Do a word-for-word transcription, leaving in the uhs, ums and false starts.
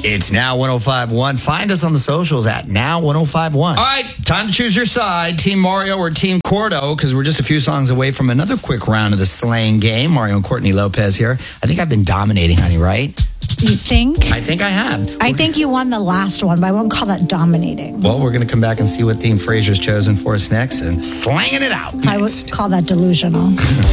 It's Now one oh five point one. Find us on the socials at Now one oh five point one. All right, time to choose your side, Team Mario or Team Cordo, because we're just a few songs away from another quick round of the slaying game. Mario and Courtney Lopez here. I think I've been dominating, honey, right? You think? I think I have. I think you won the last one, but I won't call that dominating. Well, we're going to come back and see what theme Fraser's chosen for us next and slanging it out next. I would call that delusional.